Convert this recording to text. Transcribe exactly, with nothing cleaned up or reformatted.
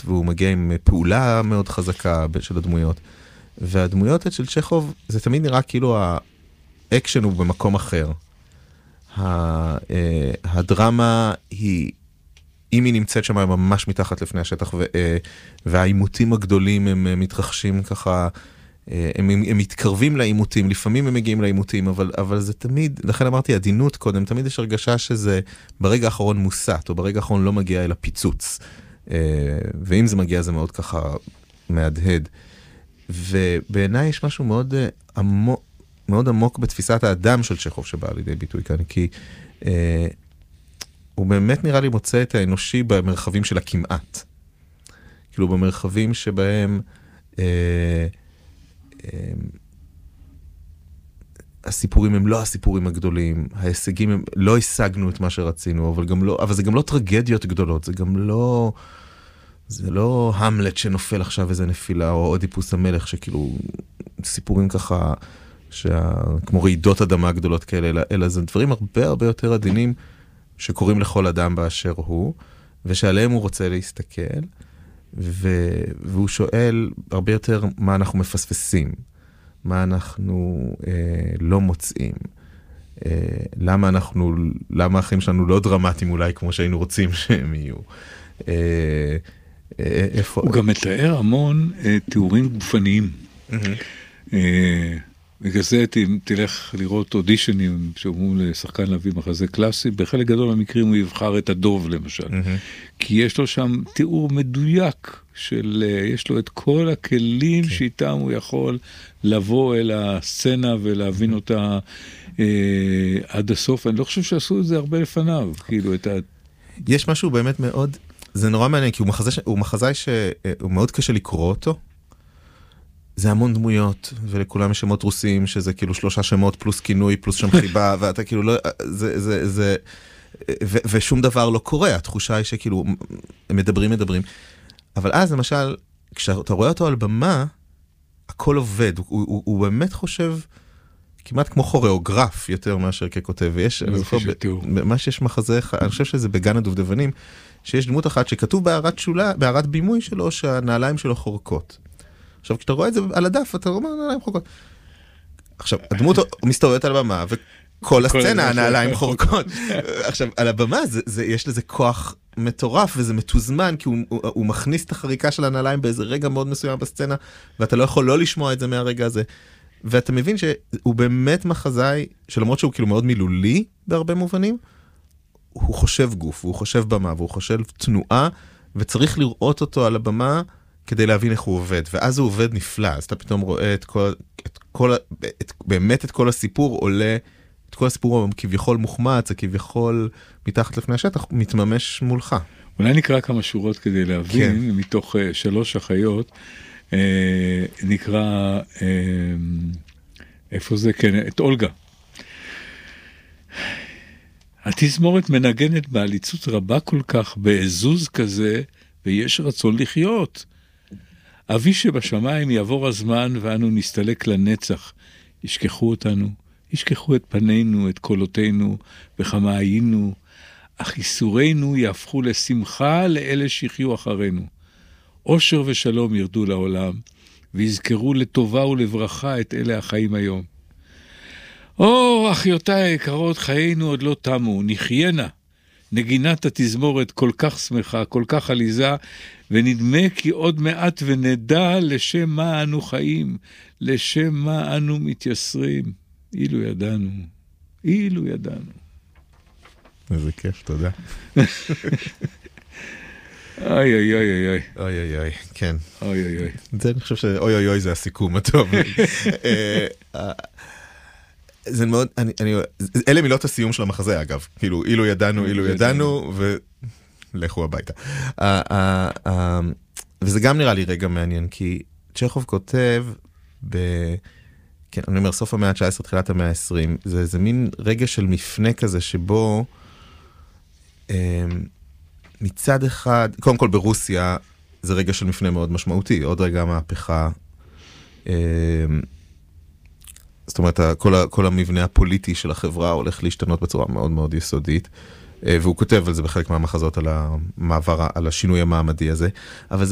והוא מגיע עם פעולה מאוד חזקה של הדמויות. והדמויות של צ'כוב, זה תמיד נראה כאילו האקשן הוא במקום אחר. הדרמה היא, אם היא נמצאת שם ממש מתחת לפני השטח, והעימותים הגדולים הם מתרחשים ככה, הם, הם מתקרבים לעימותים, לפעמים הם מגיעים לעימותים, אבל, אבל זה תמיד, לכן אמרתי, עדינות קודם, תמיד יש הרגשה שזה ברגע האחרון מוסת, או ברגע האחרון לא מגיע אל הפיצוץ. ואם זה מגיע, זה מאוד ככה מהדהד. ובעיניי יש משהו מאוד עמוק, מאוד עמוק בתפיסת האדם של צ'כוב שבא לידי ביטוי כאן, כי אה, הוא באמת נראה לי מוצא את האנושי במרחבים של הכמעט. כאילו במרחבים שבהם אה, אה, הסיפורים הם לא הסיפורים הגדולים, ההישגים הם, לא השגנו את מה שרצינו, אבל גם לא, אבל זה גם לא טרגדיות גדולות, זה גם לא, זה לא המלט שנופל עכשיו איזה נפילה, או אודיפוס המלך, שכאילו סיפורים ככה, שה... כמו רעידות אדמה גדולות כאלה, אלא, אלא זה דברים הרבה הרבה יותר עדינים שקורים לכל אדם באשר הוא, ושעליהם הוא רוצה להסתכל, ו... והוא שואל הרבה יותר מה אנחנו מפספסים, מה אנחנו אה, לא מוצאים, אה, למה אנחנו, למה החיים שלנו לא דרמטיים אולי כמו שהיינו רוצים שהם יהיו. אה, אה, איפה... הוא גם מתאר המון אה, תיאורים גופניים. Mm-hmm. אה... בגלל זה תלך לראות אודישנים שאומרים לשחקן להביא מחזה קלאסי, בחלק גדול מהמקרים הוא יבחר את הדוב למשל. Mm-hmm. כי יש לו שם תיאור מדויק של, יש לו את כל הכלים okay. שאיתם הוא יכול לבוא אל הסצנה ולהבין mm-hmm. אותה אה, עד הסוף. אני לא חושב שעשו את זה הרבה לפניו. כאילו את ה... יש משהו באמת מאוד, זה נורא מעניין, כי הוא מחזה, הוא מחזאי שהוא מאוד קשה לקרוא אותו. זה המון דמויות, ולכולם יש שמות רוסיים, שזה כאילו שלושה שמות פלוס כינוי, פלוס שם חיבה, ואתה כאילו לא, זה, זה, זה, ו, ושום דבר לא קורה, התחושה היא שכאילו, הם מדברים, מדברים. אבל אז, למשל, כשאתה רואה אותו על במה, הכל עובד, הוא, הוא, הוא באמת חושב, כמעט כמו כוריאוגרף, יותר מאשר ככותב, ויש, מה שיש מחזה, אני חושב שזה בגן הדובדבנים, שיש דמות אחת שכתוב בהערת שולה, בהערת בימוי שלו, שהנעליים שלו חורקות. עכשיו, כשאתה רואה את זה על הדף, אתה אומר, נעליים חורקות. עכשיו, הדמות מסתובבת על הבמה, וכל הסצנה, הנעליים חורקות. עכשיו, על הבמה, יש לזה כוח מטורף, וזה מתוזמן, כי הוא מכניס את החריקה של הנעליים באיזה רגע מאוד מסוים בסצנה, ואתה לא יכול לא לשמוע את זה מהרגע הזה. ואתה מבין שהוא באמת מחזאי, שלמרות שהוא כאילו מאוד מילולי, בהרבה מובנים, הוא חושב גוף, והוא חושב במה, והוא חושב תנועה, וצריך לראות אותו על הבמה, כדי להבין איך הוא עובד, ואז הוא עובד נפלא, אז אתה פתאום רואה את כל, את כל, את, באמת את כל הסיפור עולה, את כל הסיפור כביכול מוחמץ, כביכול מתחת לפני השטח, מתממש מולך. אולי נקרא כמה שורות כדי להבין, כן. מתוך uh, שלוש אחיות, uh, נקרא, uh, איפה זה? כן, את אולגה. התזמורת מנגנת בעליצות רבה כל כך, בעזוז כזה, ויש רצון לחיות. אבי שבשמיים יעבור הזמן ואנו נסתלק לנצח. ישכחו אותנו, ישכחו את פנינו, את קולותינו, וכמה היינו, אך ייסורינו יהפכו לשמחה לאלה שיחיו אחרינו. אושר ושלום ירדו לעולם, ויזכרו לטובה ולברכה את אלה החיים היום. או, אחיותיי היקרות, חיינו עוד לא תמו, נחיינה. נגינת התזמורת כל כך שמחה, כל כך עליזה, ונדמה כי עוד מעט ונדע לשם מה אנו חיים, לשם מה אנו מתייסרים. אילו ידענו, אילו ידענו. איזה כיף, תודה. אוי אוי אוי אוי. אוי אוי אוי, כן. אוי אוי אוי. זה אני חושב שאוי אוי אוי זה הסיכום הטוב. זה מאוד, אני, אני, אלה מילות הסיום של המחזה אגב, כאילו, אילו ידענו, אילו ידענו, ולכו הביתה. וזה גם נראה לי רגע מעניין, כי צ'כוב כותב, ב, כן, אני אומר, סוף המאה ה-תשע עשרה, תחילת המאה ה-עשרים, זה, זה מין רגע של מפנה כזה, שבו, מצד אחד, קודם כל ברוסיה, זה רגע של מפנה מאוד משמעותי, עוד רגע המהפכה, זאת אומרת, כל, כל המבנה הפוליטי של החברה הולך להשתנות בצורה מאוד מאוד יסודית, והוא כותב על זה בחלק מהמחזות, על המעבר, על השינוי המעמדי הזה, אבל זה